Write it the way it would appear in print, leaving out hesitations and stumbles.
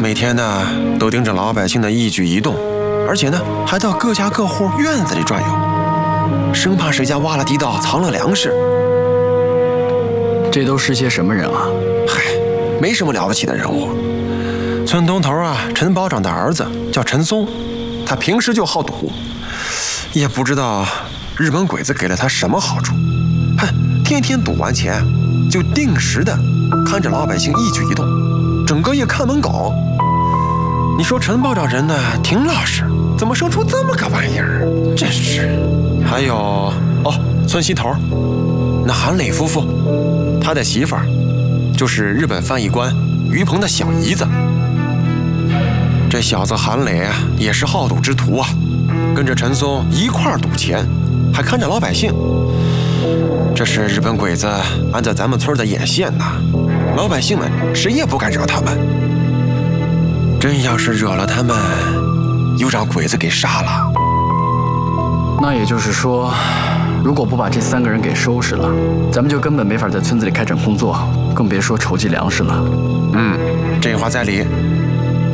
每天呢都盯着老百姓的一举一动，而且呢还到各家各户院子里转悠，生怕谁家挖了地道藏了粮食。 这都是些什么人啊？ 嗨，没什么了不起的人物。村东头啊，陈保长的儿子叫陈松，他平时就好赌，也不知道日本鬼子给了他什么好处，哼，天天赌完钱就定时的看着老百姓一举一动，整个夜看门狗。你说陈保长人呢挺老实，怎么生出这么个玩意儿？真是。还有村西头那韩磊夫妇，他的媳妇儿就是日本翻译官于鹏的小姨子。这小子韩磊啊，也是好赌之徒啊，跟着陈松一块儿赌钱，还看着老百姓。这是日本鬼子按照咱们村的眼线呐，老百姓们谁也不敢惹他们。真要是惹了他们，又让鬼子给杀了。 那也就是说，如果不把这3个人给收拾了，咱们就根本没法在村子里开展工作，更别说筹集粮食了。 这话在理。